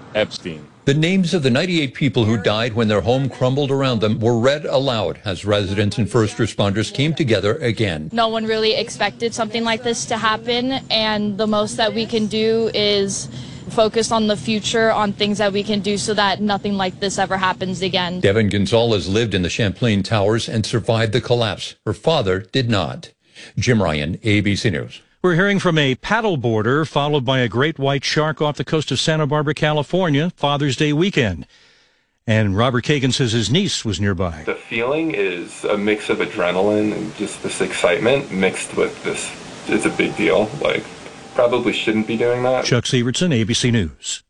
Epstein. The names of the 98 people who died when their home crumbled around them were read aloud as residents and first responders came together again. No one really expected something like this to happen, and the most that we can do is focus on the future, on things that we can do so that nothing like this ever happens again. Devin Gonzalez lived in the Champlain Towers and survived the collapse. Her father did not. Jim Ryan, ABC News. We're hearing from a paddleboarder followed by a great white shark off the coast of Santa Barbara, California, Father's Day weekend. And Robert Kagan says his niece was nearby. The feeling is a mix of adrenaline and just this excitement mixed with this. It's a big deal. Like, probably shouldn't be doing that. Chuck Sievertson, ABC News.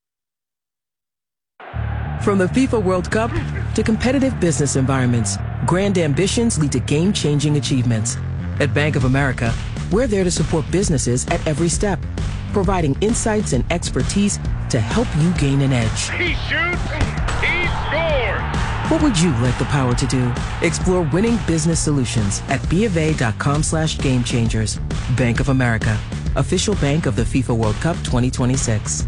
From the FIFA World Cup to competitive business environments, grand ambitions lead to game-changing achievements. At Bank of America, we're there to support businesses at every step, providing insights and expertise to help you gain an edge. He shoots, he scores! What would you like the power to do? Explore winning business solutions at BofA.com/gamechangers. Bank of America, official bank of the FIFA World Cup 2026.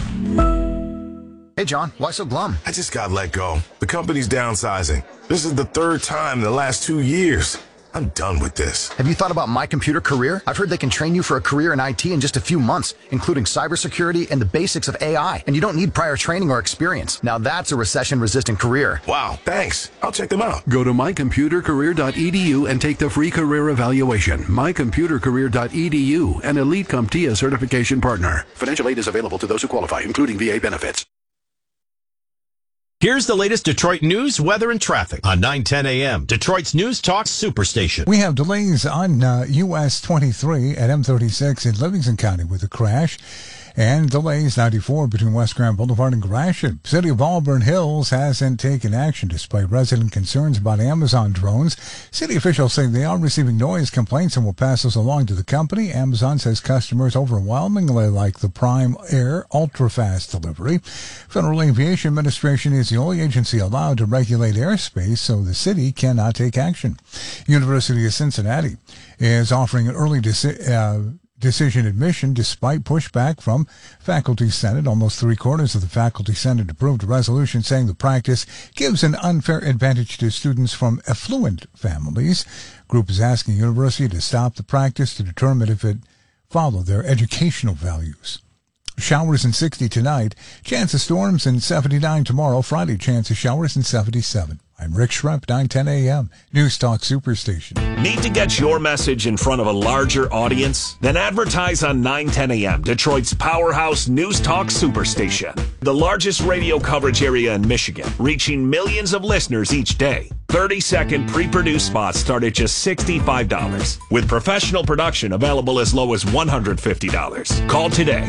Hey, John, why so glum? I just got let go. The company's downsizing. This is the third time in the last 2 years. I'm done with this. Have you thought about My Computer Career? I've heard they can train you for a career in IT in just a few months, including cybersecurity and the basics of AI. And you don't need prior training or experience. Now that's a recession-resistant career. Wow, thanks. I'll check them out. Go to mycomputercareer.edu and take the free career evaluation. mycomputercareer.edu, an Elite CompTIA certification partner. Financial aid is available to those who qualify, including VA benefits. Here's the latest Detroit news, weather, and traffic on 9:10 a.m. Detroit's News Talk Superstation. We have delays on US 23 at M36 in Livingston County with a crash. And delays 94 between West Grand Boulevard and Gratiot. City of Auburn Hills hasn't taken action despite resident concerns about Amazon drones. City officials say they are receiving noise complaints and will pass those along to the company. Amazon says customers overwhelmingly like the Prime Air ultra-fast delivery. Federal Aviation Administration is the only agency allowed to regulate airspace, so the city cannot take action. University of Cincinnati is offering an early decision admission despite pushback from Faculty Senate. Almost 3/4 of the Faculty Senate approved a resolution saying the practice gives an unfair advantage to students from affluent families. Group is asking university to stop the practice to determine if it followed their educational values. Showers in 60 tonight, chance of storms in 79 tomorrow. Friday, chance of showers in 77. I'm Rick Schremp, 9:10 a.m. News Talk Superstation. Need to get your message in front of a larger audience? Then advertise on 9:10 a.m. Detroit's powerhouse News Talk Superstation. The largest radio coverage area in Michigan, reaching millions of listeners each day. 30-second pre-produced spots start at just $65. With professional production available as low as $150. Call today,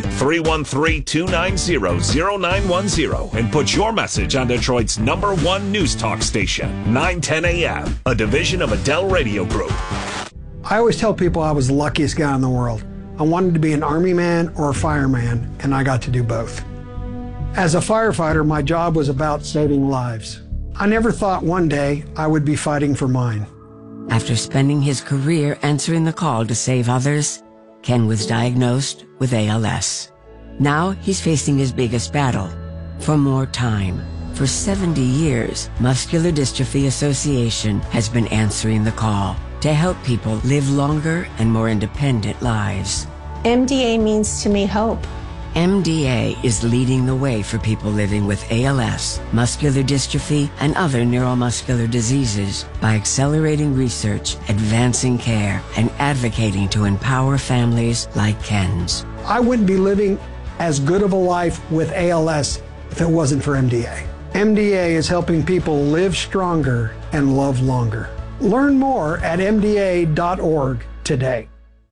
313-290-0910, and put your message on Detroit's #1 News Talk station, 910 a.m., a division of Adele Radio Group. I always tell people I was the luckiest guy in the world. I wanted to be an Army man or a fireman, and I got to do both. As a firefighter, my job was about saving lives. I never thought one day I would be fighting for mine. After spending his career answering the call to save others, Ken was diagnosed with ALS. Now he's facing his biggest battle, for more time. For 70 years, Muscular Dystrophy Association has been answering the call to help people live longer and more independent lives. MDA means to me hope. MDA is leading the way for people living with ALS, muscular dystrophy, and other neuromuscular diseases by accelerating research, advancing care, and advocating to empower families like Ken's. I wouldn't be living as good of a life with ALS if it wasn't for MDA. MDA is helping people live stronger and love longer. Learn more at mda.org today.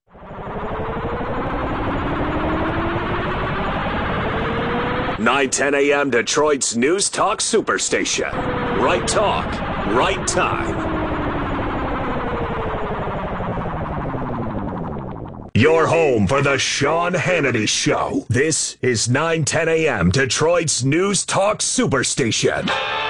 Nine 10 a.m. Detroit's News Talk Superstation. Right talk, right time. Your home for the Sean Hannity Show. This is 910 a.m. Detroit's News Talk Superstation.